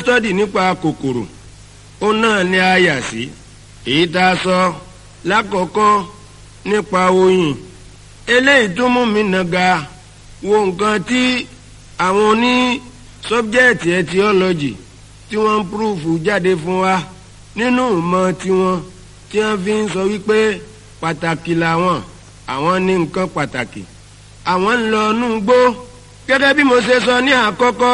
stọ́dì nípa kòkòrò ó náà ní a yà sí èyí tá a sọ lákọ̀ọ́kọ́ nípa oyin eléyìí tó mú mi nàga wo nǹkan tí àwọn oní subject etiology tí wọ́n ń púrúfù jáde fún wa nínú ìmọ̀ tiwọn tí wọ́n fi ń sọ wípé pàtàkì làwọn àwọn ní nǹkan pàtàkì àwọn ń lọ inú igbó gẹ́gẹ́ bí mo ṣe sọ ní àkọ́kọ́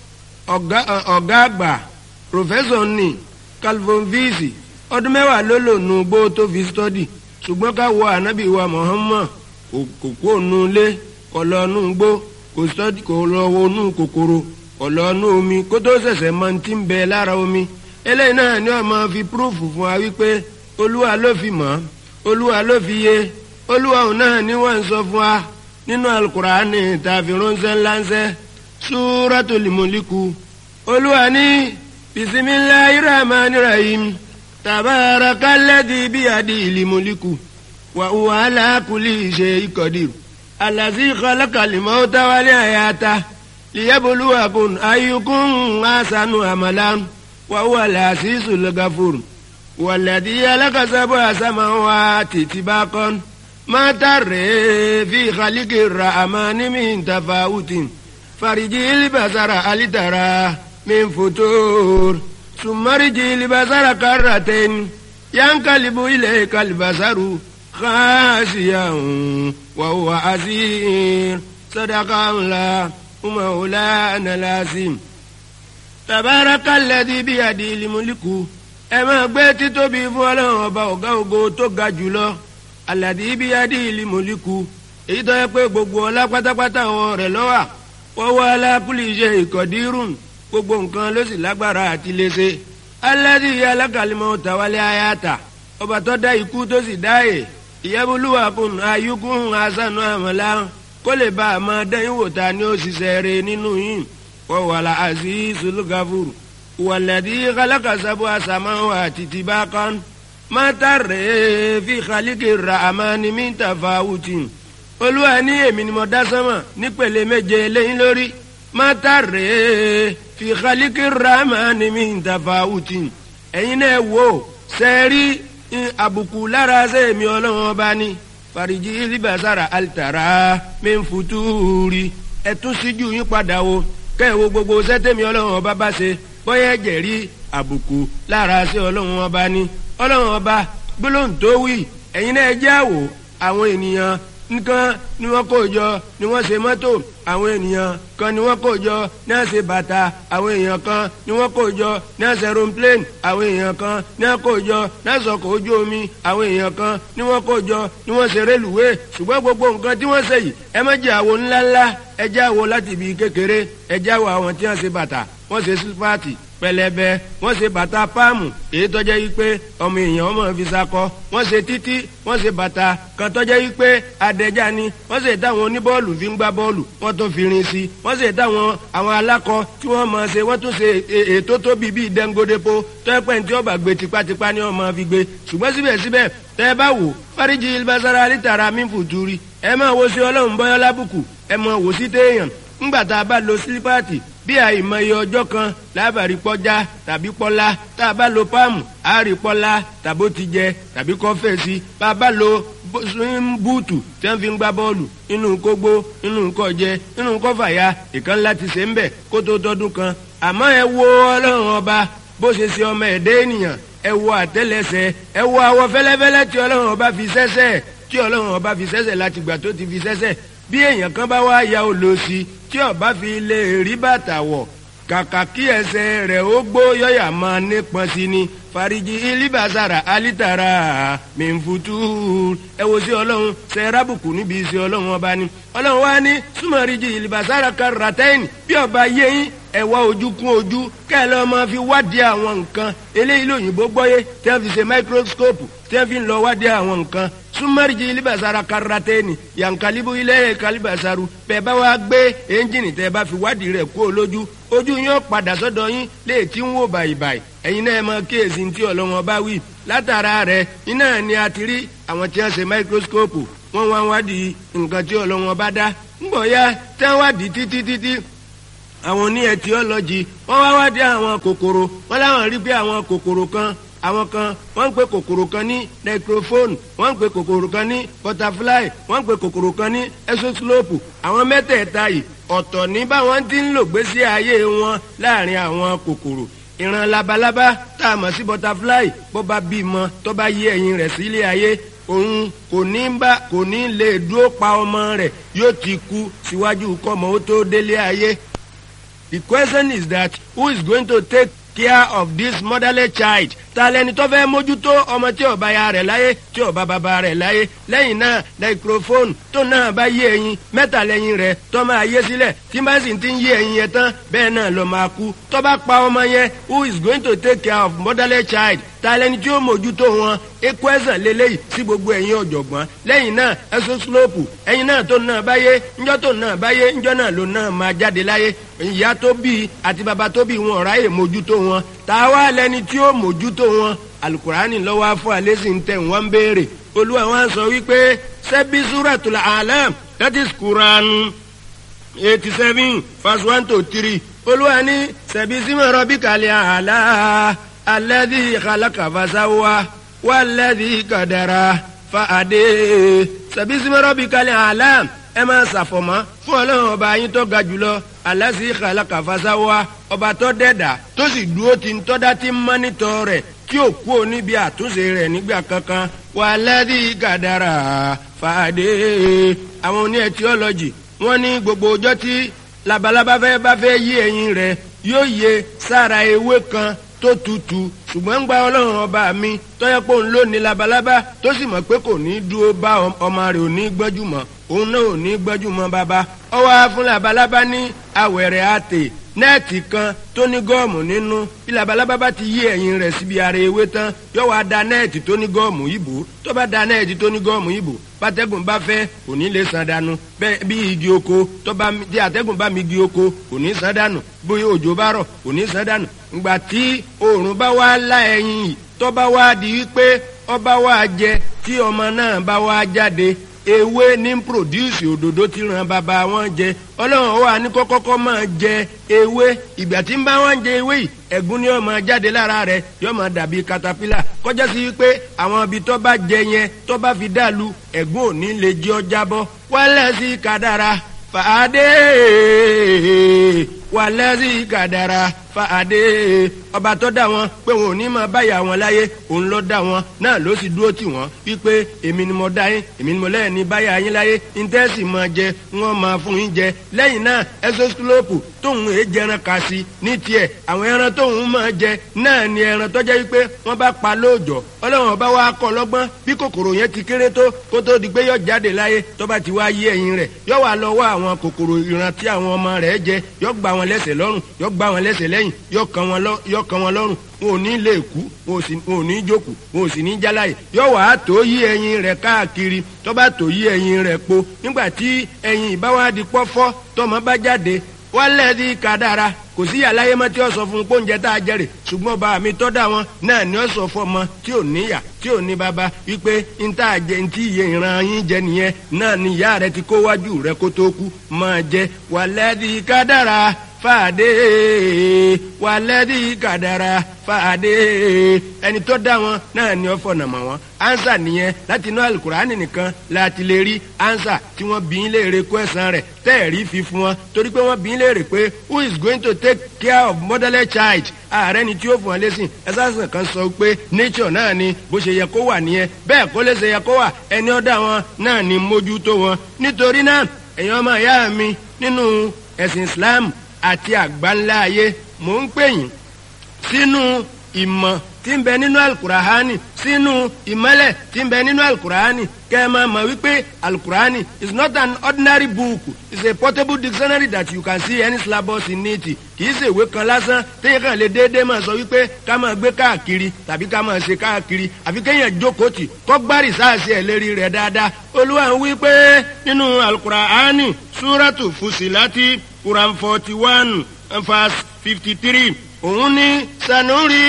ọ̀gá àgbà professor ní Calvin Visi ọdún 10 ló lò nù igbó tó fi study ṣùgbọ́n ká wo ànábì wa Muhammad kò kó nù ilé kò lọ nù igbó kò lọ wo nù kòkòrò kò lọ nù omi kó tó ṣẹ̀ṣẹ̀ mọ ti ń bẹ lára omi eléyìí náà ni wọ́n máa fi púrúfù fún wa wípé olúwa ló fi mọ̀ olúwa ló fi yé olúwa òun náà ni wọ́n ń sọ fún wa nínú alukurani tàbí ránṣẹ́ ńláńṣẹ́ súratul Mulku olúwa ní bismillahir rahmanir rahim tabarakalladhi biyadihil mulku wa huwa ala kulli shay'in qadir allazi khalaqal mauta wal hayata liyabluwakum ayyukum ahsanu amalan wa huwa al-azizul ghafur والذي خلق سبع سماوات طباقا ما ترى في خلق الرحمن من تفاوت فرجع البصر هل ترى من فتور ثم ارجع البصر كرتين ينقلب إليك البصر خاسئا وهو حسير صدق الله مولانا العظيم تبارك الذي بيده الملك ẹ máa gbé títóbi fún ọlọ́run ọba ọ̀gá ògo tó ga jùlọ aládì ibi adé ìlú mọ̀líkù èyí tó yẹ pé gbogbo ọlá pátápátá wọn rẹ̀ lọ́wà wọ́n wá alákùlì iṣẹ́ ìkọ̀dírùn gbogbo nǹkan ló sì lágbára àti léṣe aládì alákàlímọ̀ tàwálé ayáta ọba tó dá ikú tó sì dáyè ìyẹ́bùlúwàkùn ayúkùn asánú àmàlà kó lè bá a máa dẹ́yìn wò ta ni ó ṣiṣẹ́ rẹ̀ nínú yìí wọ́n wà lá azizul ghafur والذي خلق سبع سماوات طباقا ما ترى في خلق الرحمن من تفاوت Olúwa ní èmi ni mo dá sánmà nípele méje lẹ́yìn lórí má tàrẹ́ fi khaliki rahmani min tafawuti ẹ̀yin náà wò sẹ́ẹ̀rí àbùkù lára sẹ́ẹ̀mí ọlọ́run ọba ní fàríjì libasara altara min futuri ẹ̀tún síjú yín padà wo kẹ́ẹ̀wò gbogbo sẹ́tẹ̀mí ọlọ́run ọba bá ṣe bóyá ẹ̀jẹ̀ rí àbùkù lára sí ọlọ́run ọba ní ọlọ́run ọba gbólóhùn tó wí ẹ̀yin náà jẹ́ àwò àwọn ènìyàn nǹkan ni wọ́n kó jọ ni wọ́n ṣe mọ́tò àwọn ènìyàn kan ni wọ́n kó jọ ní àṣẹ bàtà àwọn èèyàn kan ni wọ́n kó jọ ní àṣẹ aeroplane àwọn èèyàn kan ni wọ́n kó jọ ní àṣẹ ọkọ̀ ojú omi àwọn èèyàn kan ni wọ́n kó jọ ni wọ́n ṣe rélùwé ṣùgbọ́n gbogbo nǹkan tí wọ́n ṣe yìí ẹ má jẹ́ àwo ńláńlá ẹ jẹ́ àwo láti ibi kékeré ẹ jẹ́ àwo àwọn tí wọ́n ṣe bàtà wọ́n ṣe sípàtì pẹlẹbẹ wọ́n ṣe bàtà páàmù èyí tọ́jẹ́ yìí pé ọmọ èèyàn ọmọ fi sakọ wọ́n ṣe títí wọ́n ṣe bàtà kan tọ́jẹ́ yìí pé adẹ́já ni wọ́n ṣe táwọn oníbọ́ọ̀lù fi ń gbá bọ́ọ̀lù wọ́n tún fi rin sí wọ́n ṣe táwọn àwọn alákọ tí wọ́n máa ṣe wọ́n tún ṣe ètò tóbi bíi dẹ́ngodépo tọ́pẹ́ tí ọba gbé tipátipá ni wọ́n máa fi gbé ṣùgbọ́n síbẹ̀síbẹ̀ tẹ́ ẹ bá wò fáríjì ilbasara alítara mímfùtúrí ẹ máa wo sí ọlọ́run bọ́yọ́ lábùkù ẹ máa wò sí téèyàn ńgbà tá a bá lo sílípáàtì bí àìmọye ọjọ́ kan lábàárí pọ́já tàbí pọ́lá tá a bá lo páàmù àárí pọ́lá tàbó ti jẹ tàbí kọ́fẹ́sì bá a bá lo búùtù tí wọ́n fi ń gbá bọ́ọ̀lù inú kógbó inú kọ́jẹ inú kọ́fàyà ìkan láti ṣe ń bẹ̀ kó tó tọ́dún kan àmọ́ ẹ wo ọlọ́run ọba bó ṣe ṣe ọmọ ẹ̀dẹ́ ènìyàn ẹ wo àtẹ́lẹsẹ̀ ẹ wo àwọ̀ fẹ́lẹ́fẹ́lẹ́ tí ọlọ́run ọba fi ṣẹ́ṣẹ́ tí ọlọ́run ọba fi ṣẹ́ṣẹ́ láti gbà tó ti fi ṣẹ́ṣẹ́ bí èèyàn kan bá wá ya olóòsì tí ọba fi lè rí bàtà wọ̀ kàkà kí ẹsẹ̀ rẹ̀ ó gbó yọ̀yà máa nípọn sí ni fariji ilibasara alitara mẹ́nfutu ẹ wo sí ọlọ́run ṣe rábùkù níbi sí ọlọ́run ọba ni ọlọ́run wá ní súnmọ́rìjì ilibasara karatẹ́yìn bí ọba yẹ́yìn ẹ wá ojú kún ojú kẹ́lẹ́ ọmọ fi wádìí àwọn nǹkan eléyìí lóyìnbó gbọ́yé tí wọ́n fi ṣe máikróskópù tí wọ́n fi ń lọ wádìí àwọn nǹkan súnmọ́rìjì ilibasara karatẹ́yìn yankalibu ilẹ̀ kalibasaru bẹ́ẹ̀ bá wá gbé ẹ́ńjìnì tẹ́ bá fi wádìí rẹ̀ kó lójú ojú yín ó padà sọ́dọ̀ yín léè tí ń wò bàìbàì ẹ̀yin náà mọ kíyèsí tí ọlọ́wọ́n bá wí látara rẹ̀ iná ni a ti rí àwọn tí wọ́n ṣe máikróskópù wọ́n wá wádìí nǹkan tí ọlọ́wọ́n bá dá ńgbọ̀ ya tí wọ́n wádìí títí àwọn oní etiọ́lọ́jì wọ́n wá wádìí àwọn kòkòrò wọ́n láwọn rí pé àwọn kòkòrò kan àwọn kan wọ́n ń pe kòkòrò kan ní necrophone wọ́n ń pe kòkòrò kan ní butterfly wọ́n ń pe kòkòrò kan ní exoslope àwọn mẹ́tẹ̀ẹ̀ta yìí ọ̀tọ̀ ní báwọn ti ń lò gbésí ayé wọn láàrin àwọn kòkòrò ìran labalábá tá a mọ̀ sí butterfly bó bá bímọ tó bá yé ẹyin rẹ̀ sílé ayé òun kò ní lè dúró pa ọmọ rẹ̀ yóò ti kú síwájú kọ́mọ ó tó délé ayé. The question is that who is going to take care of this motherless child? Ta lẹni tó fẹ́ mójútó ọmọ tí ó bá ya rẹ̀ láyé tí ó bá bàbá rẹ̀ láyé lẹ́yìn náà microphone tó náà bá yé ẹyin mẹ́ta lẹ́yìn rẹ̀ tó máa yé sílẹ̀ tí bá sì ti ń yé ẹyin yẹn tán bẹ́ẹ̀ náà ló máa kú tó bá pa ọmọ yẹn who is going to take care of motherless child? Ta lẹni tí ó mójútó wọn equation lélẹ́yìí sí gbogbo ẹ̀yin ọ̀jọ̀gbọ́n lẹ́yìn náà exoslope ẹyin náà tó náà bá yé ńjọ́ tó náà bá yé ńjọ́ náà ló náà máa jáde láyé ìyá tó bí àti bàbá tó bí wọn ọ̀ráyè mójútó wọn ta wá lẹni tí ó mójútó wọn alukurani lọ́wọ́ fún alẹ́sì ń tẹ̀ wọ́n ń béèrè olúwa wọn sọ wípé sẹ́bí suratul alam that is Quran 87 verse 1-3 olúwa ní sẹ́bí símọ̀ rabbikal a'la alladhi khalaqa fasawwa walladhi qadara fa'ade sẹ́bí símọ̀ rabbikal a'la ẹ máa ṣàfọ̀mọ́ fún ọlọ́run ọba yín tó ga jùlọ alladhi khalaqa fasawwa ọba tó dẹ̀dá tó sì dúró ti ń tọ́dá tí ń mọ́nítọ̀ rẹ̀ tí ò kú ò níbi àtúnṣe rẹ̀ nígbà kankan walladhi qadara fa'ade. àwọn oní etiọ́lọ́jì wọ́n ní gbogbo ọjọ́ tí labalábá bá fẹ́ yé ẹyin rẹ̀ yóò yé sára ewé kan tó tutù ṣùgbọ́n ń gba ọlọ́run ọba mi tọ́yẹ́ pé òun ló ní labalábá tó sì mọ̀ pé kò ní dúró bá ọmọ rẹ̀ ò ní gbọ́jú mọ́ òun náà ò ní gbọ́jú mọ́ bàbá ó wá fún labalábá ní àwẹ̀rẹ̀ àtè nẹ́ẹ̀tì kan tó ní gọ́ọ̀mù nínú bí labalábá bá ti yí ẹ̀yìn rẹ̀ síbi ara ewé tán yóò wá da nẹ́ẹ̀tì tó ní gọ́ọ̀mù ìbò tó bá da nẹ́ẹ̀tì tó ní gọ́ọ̀mù ìbò bátẹ́gùn bá fẹ́ kò ní lè san dànù bẹ́ẹ̀ bí igi oko tí àtẹ́gùn bá mi igi oko kò ní san dànù bí òjò bá rọ̀ kò ní san dànù ìgbà tí oòrùn bá wá lá ẹyin yìí tó bá wá di wípé ọba wá jẹ tí ọmọ náà bá wá jáde ewé ní produce òdòdó tí ran bàbá wọn jẹ ọlọ́run wà ní kọ́kọ́kọ́ máa jẹ ewé ìgbà tí ń bá wọn jẹ ewé yìí ẹ̀gún ni ó máa jáde lára rẹ̀ yóò máa dàbí katapila kọjá sí pé àwọn ibi tó bá jẹ yẹn tó bá fi dàlú ẹ̀gún ò ní lè jẹ́ ọ jábọ́ walladhi qadara fa'ade walladhi qadara fa'ade ọba tó dá wọn pé wọn ò ní máa báyà wọn láyé òun ló dá wọn náà ló sì dúró tì wọn wípé èmi ni mo dá yín èmi ni mo lẹ́yìn ní báyà yín láyé íńtẹ́sì máa jẹ wọn máa fún yín jẹ lẹ́yìn náà exoslope tóun èé jẹran kà sí ní tiẹ̀ àwọn ẹran tóun máa jẹ náà ni ẹran tó jẹ́ wípé wọ́n bá pa lóòjọ́ ọlọ́run ọba wa kọ́ lọ́gbọ́n bí kòkòrò yẹn ti kéré tó kó tó di pé yọ jáde láyé tó bá ti wá yé ẹyin rẹ̀ yọ wà lọ́wọ́ àwọn kòkòrò ìran tí àwọn ọmọ rẹ̀ jẹ yọ gbá wọn lẹ́sẹ̀ lọ́rùn yọ gbá wọn lẹ́sẹ̀ lẹ́yìn yọ kàn wọn lọ́rùn wọn ò ní lè kú wọn ò ní jókòó wọn ò sì ní jáláyè yọ wàá tó yí ẹyin rẹ̀ káàkiri tó bá tó yí ẹyin rẹ̀ po nígbà tí ẹyin ìbáwádìí pọ́fọ́ tọmọ bá jáde walladhi qadara kò sí àlàyé mọ́ tí ó sọ fún pọ́njẹ tá a jẹrè ṣùgbọ́n bá mi tọ́ da wọn náà ni ó sọ fún ọmọ tí ò níyà tí ò ní bàbá wípé n tá a jẹ ntí iye ìran yín jẹ nìyẹn náà ni ìyá rẹ ti kó wájú rẹ kó tó kú máa jẹ walladhi qadara fàdé walladhi qadara fàdé ẹni tó dá wọn náà ni ó fọ̀nà mọ́ wọn ansa nìyẹn láti inú alukurani nìkan láti lè rí ansa tí wọ́n bí léèrè kó ẹ̀sán rẹ̀ tẹ́ẹ̀rí fi fún wọn torí pé wọ́n bí léèrè pé who is going to take care of motherless child ààrẹ ni tí ó fún ọ lẹ́sìn ẹ̀sán kan sọ pé nature náà ni bó ṣe yẹ kó wà nìyẹn bẹ́ẹ̀ kó lè ṣe yẹ kó wà ẹni ó dá wọn náà ni mójútó wọn nítorí náà ẹ̀yin ọmọ ìyá mi nínú ẹ̀sìn Islam àti àgbáńlá ayé mò ń pè yín sínú ìmọ̀ tí ń bẹ nínú alukurahani sínú ìmọ́lẹ̀ tí ń bẹ nínú alukurahani kẹ́ ẹ máa mọ̀ wípé alukurahani is not an ordinary book it's a portable dictionary that you can see any syllabus in it kì í ṣe ìwé kan lásán téèyàn kàn lè déédéé máa sọ wípé ká máa gbé káàkiri tàbí ká máa ṣe káàkiri àfi kéèyàn jókòó tì kó gbárì sáàsì ẹ̀ lérí rẹ̀ dáadáa olúwa ń wí pé nínú alukurahani súrátù Fusilati Quran 41 verse 53 òun ní sanuri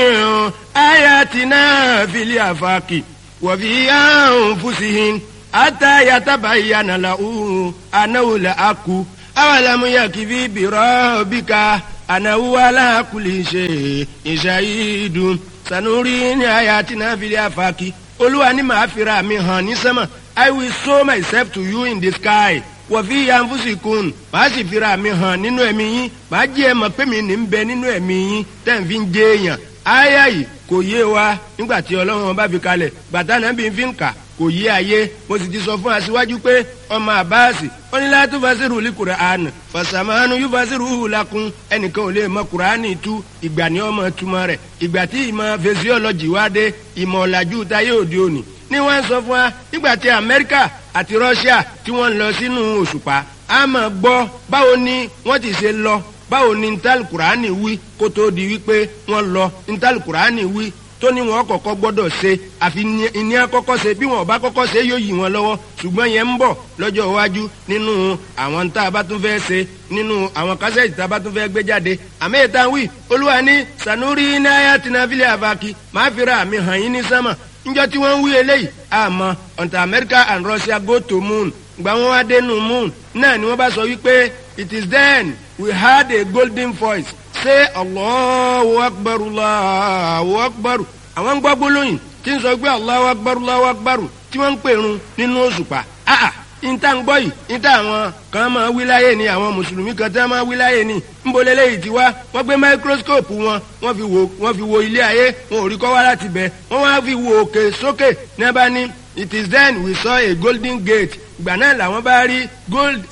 ayatina fili afaki wàfi anfusihim ata yatabayyana lahu annahu al-haqqu awalamu yakifi bi rabbika anahu ala kulli shay'in shahidun sanuri ayatina fil afaki Olúwa ní màá fira mi hàn ní sánmà. I will show myself to you in the sky. Wọ̀fí yanfusikun màá sì fira mi hàn nínú ẹ̀mí yín. Màá jẹ́ ẹ mọ̀ pé mi ní ń bẹ nínú ẹ̀mí yín tẹ́ ń fi ń jẹ́ èèyàn. Áyà yìí kò yé wa nígbà tí Ọlọ́run bá fi kalẹ̀. Bàtà náà bí n fi ń kà kò yé ayé. Mo sì ti sọ fún aṣíwájú pé ọmọ àbáàsì ó ní la tufasiru li Qur'an fasamanu yufasiruhu lakum. Ẹnìkan ò lè mọ Kùránì tú ìgbà ní ọmọ túmọ̀ rẹ̀. Ìgbà tí ìmọ̀ physiology wá dé ìmọ̀ ọ̀làjú táyé òde òní ni wọ́n sọ fún wa nígbà tí Amẹ́ríkà àti Russia tí wọ́n ń lọ sínú òṣùpá a máa gbọ́ báwo ni wọ́n ti ṣe lọ báwo ni ntàlù Kùránì wí kó tó di wípé wọ́n lọ ntàlù Kùránì wí tó ní wọn kọ́kọ́ gbọ́dọ̀ ṣe àfi ìní àkọ́kọ́ ṣe bí wọn ò bá kọ́kọ́ ṣe yóò yí wọn lọ́wọ́ ṣùgbọ́n yẹn ń bọ̀ lọ́jọ́ iwájú nínú àwọn tá a bá tún fẹ́ ṣe nínú àwọn kásẹ̀tì tá a bá tún fẹ́ gbé jáde àmì ìtàn wí Olúwa ní sanuri ní ayatina fil afaki máa fi ra àmì hàn yín ní sánmà njọ tí wọ́n ń wí eléyìí àmọ́ until America and Russia go to moon gba wọn wá dénú moon náà ni wọ́n bá sọ wípé it is then we heard a golden voice say Allahu Akbar Allahu Akbar. Àwọn gbọ́ gbólóyìn tí ń sọ pé Allahu Akbar Allahu Akbar tí wọ́n ń pèrun nínú òṣùpá. Ìta ń gbọ́ yìí ìta àwọn kan máa wí láyé ni àwọn mùsùlùmí kan tí wọ́n máa wí láyé ni ńbọ̀lẹ́lẹ́ yìí ti wá wọ́n gbé máíkróskóòpù wọ́n fi wo ilé ayé wọn ò rí kọ́ wá láti bẹ̀ wọ́n wá fi wo òkè sókè ní abá ní it is then we saw a golden gate. Ìgbà náà làwọn bá rí gold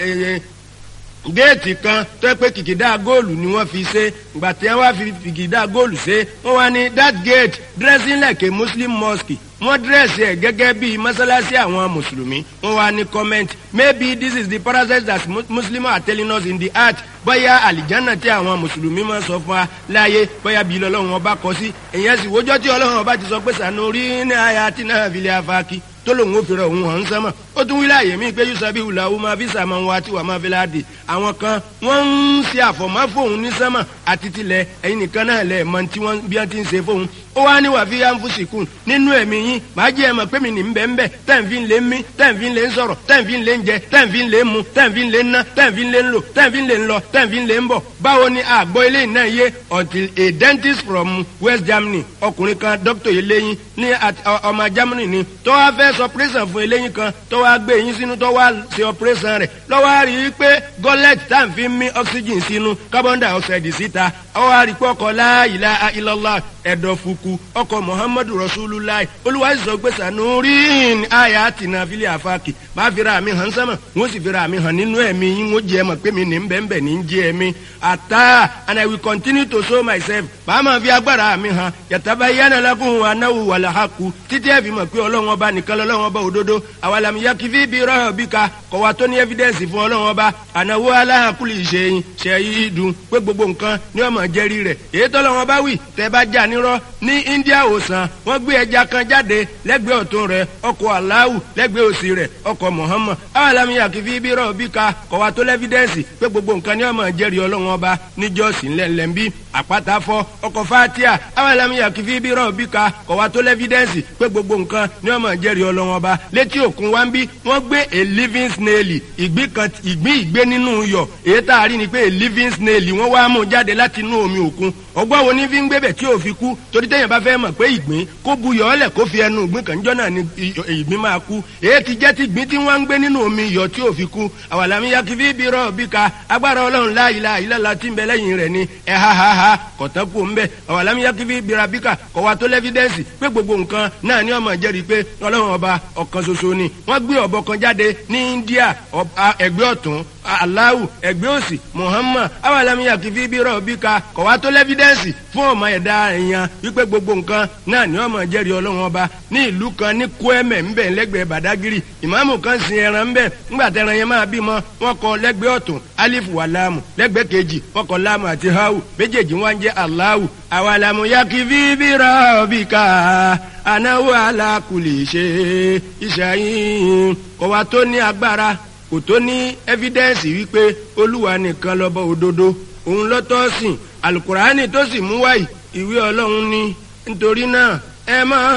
géètì kan tó pé kìkìdá góòlù ni wọ́n fi ṣe ìgbà tí wọ́n wá fi kìkìdá góòlù ṣe wọ́n wá ní that gate dressing like a Muslim mosque. Wọ́n dírẹ́sì ẹ̀ gẹ́gẹ́ bí mọ́sálásí àwọn mùsùlùmí. Wọ́n wá ní comment maybe this is the parasite that Muslims are telling us in the heart. Bóyá àlìjánà tí àwọn mùsùlùmí máa sọ fún wa láàyè bóyá bí Ọlọ́run ọba kọ sí. Èyàn sì wójọ́ tí Ọlọ́run ọba ti sọ pé sanuri ní ayatina fil afaki tó lòun ó fi rẹ̀ òun hàn sánmà. Ó tún wí láàyè mí pé yusabihu lahu ma fi samawati wa ma fil ardi. Àwọn kan wọ́n ń ṣe àfọ̀mọ́ fóun ní sánmà àti tilẹ̀ ẹ̀yin nìkan náà lẹ̀ mọ tí wọ́n bí wọ́n ti ń ṣe fóun. Ó wá ní wàfí yanfusikun nínú ẹ̀mí yín màá jẹ́ ẹ mọ̀ pé mi ní bẹ́ẹ̀ tẹ́ǹfì ń lé mí tẹ́ǹfì ń lé ń sọ̀rọ̀ tẹ́ǹfì ń lé ń jẹ tẹ́ǹfì ń lé ń mu tẹ́ǹfì ń lé ń ná tẹ́ǹfì ń lé ń lò tẹ́ǹfì ń lé ń lọ tẹ́ǹfì ń lé ń bọ̀. Báwo ni àgbọ̀ eléyìí náà yé until a dentist from West Germany ọkùnrin kan doctor eléyìn ní ọmọ Germany ni tó wá fẹ́ sọ operation fún eléyìn kan tó wá gbé eyín sínú tó wá ṣe operation rẹ̀ lọ́wọ́ rí i pé gọ́lẹ́tì tá à ń fi mí oxygen sínú carbon dioxide síta ó wá rí i pé ọkọ̀ la ilaha illallah ẹ̀dọ̀fùkù ọkọ̀ Muhammadu Rasulullah. Olúwa sọ pé sanurin ayatina fil afaki máa fi ra mi hàn sánmà wọ́n sì fi ra mi hàn nínú ẹ̀mí yín wọ́n jẹ́ ẹ mọ̀ pé mi ní bẹ́ẹ̀ ní jẹ́ ẹ̀mí ata and I will continue to show myself bá máa fi agbára mi hàn yatabayyana lakum annahu wal haqu títí ẹ̀ fi mọ̀ pé Ọlọ́run ọba nìkan lọ́lọ́run ọba òdodo awalam yakifi bi rabbika kọ̀ wá tó ní evidence fún Ọlọ́run ọba annahu ala kulli shay'in shahidun pé gbogbo nǹkan ni ó máa jẹ́rìí rẹ̀ èyí tọ́lọ́run ọba wí tẹ́ bá jà nírọ́ ní India òsàn wọ́n gbé ẹja kan jáde lẹ́gbẹ̀ẹ́ ọ̀tún rẹ̀ ọkọ̀ Allahu lẹ́gbẹ̀ẹ́ òsì rẹ̀ ọkọ̀ Muhammad awalam yakifi bi rabbika kọ̀ wá tó lẹ́fídẹ́ǹsì pé gbogbo nǹkan ni ó máa jẹ́rìí Ọlọ́run ọba níjọ́sí ńlẹ̀ńlẹ̀ńbí àpáta fọ́ ọkọ̀ Fatia awalam yakifi bi rabbika kọ̀ wá tó lẹ́fídẹ́ǹsì pé gbogbo nǹkan ni ó máa jẹ́rìí Ọlọ́run ọba létí òkun wá ń bí wọ́n gbé a living snail ìgbé nínú iyọ̀ èyí tá a rí ni pé a living snail wọ́n wá mú jáde láti inú omi òkun ọgbọ́n wo ní fi ń gbébẹ̀ tí ò fi kú torí téèyàn bá fẹ́ mọ̀ pé ìgbín kó buyọ̀ ọ́lẹ̀ kó fi ẹnu ìgbín kan jọ́ náà ni ìgbín máa kú èyí ti jẹ́ ti ìgbín tí wọ́n ń gbé nínú omi iyọ̀ tí ò fi kú awalam yakifi bi rabbika agbára Ọlọ́run la ilaha illallah tí ń bẹ lẹ́yìn rẹ̀ ni ha kọ̀tán kú ń bẹ awalam yakifi bi rabbika kọ̀ wá tó lẹ́fídẹ́ǹsì pé gbogbo nǹkan náà ni ó máa jẹ́rìí pé Ọlọ́run ọba ọ̀kan ṣoṣo ni wọ́n gbé ọ̀bọ kan jáde ní India ẹgbẹ́ ọ̀tún Allahu ẹgbẹ́ òsì Muhammad awalam yakifi bi rabbika kọ̀ wá tó lẹ́fídẹ́ǹsì fún ọmọ ẹ̀dá èèyàn wípé gbogbo nǹkan náà ni ó máa jẹ́rìí Ọlọ́run ọba ní ìlú kan ní Kwẹ́mẹ̀ ńbẹ̀ lẹ́gbẹ̀ẹ́ Badagiri ìmáàmù kan sin ẹran ńbẹ̀ ńgbà tẹran yẹn máa bímọ wọ́n kọ lẹ́gbẹ̀ẹ́ ọ̀tún alifu wa láàmù lẹ́gbẹ̀ẹ́ kejì wọ́n kọ láàmù àti hawu méjèèjì wọ́n ń jẹ́ Allahu awalam yakifi bi rabbika annahu ala kulli shay'in shahid kọ̀ wá tó ní agbára kò tó ní evidence wípé Olúwa nìkan lọ́ba òdodo òun lọ́tọ́ sìn Alukurani tó sì mú wáyé ìwé Ọlọ́run ni nítorí náà ẹ máa